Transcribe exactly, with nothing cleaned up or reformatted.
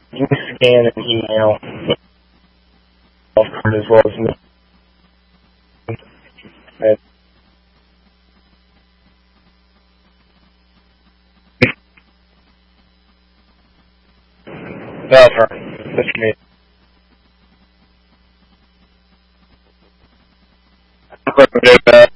You can scan an email as well as me. Developer. That's me. Uh,